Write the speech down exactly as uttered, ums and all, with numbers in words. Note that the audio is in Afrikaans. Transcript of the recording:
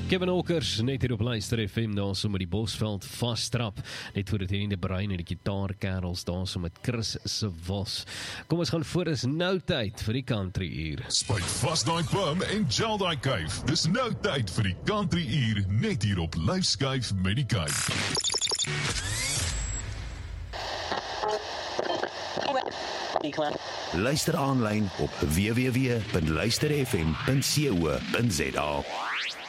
Kevin Hawkers, net hier op Luister F M, daar so met die Bosveld vasttrap, net voor het einde brein en die gitaarkerels, daar so met Chris se Vos. Kom ons gaan voor, is nou tyd vir die country uur. Spuit vast daai pum en gel daai kuif. Dis nou tyd vir die country uur, net hier op Lyfskyf met die kuif. Luister aanlyn op w w w punt luister f m punt co punt za.